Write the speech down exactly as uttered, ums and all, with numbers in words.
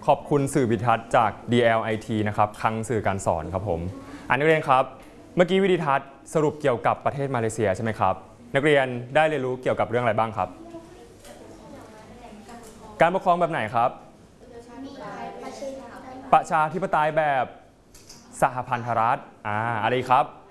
ขอบคุณสื่อวิทัศน์จาก ดี แอล ไอ ที นะครับคลังสื่อการสอนครับผมอ่านักเรียนครับเมื่อกี้วิดิทัศน์สรุปเกี่ยวกับประเทศมาเลเซียใช่ไหมครับนักเรียนได้เรียนรู้เกี่ยวกับเรื่องอะไรบ้างครับการปกครองแบบไหนครับประชาธิปไตยแบบสหพันธรัฐอ่าอะไรครับ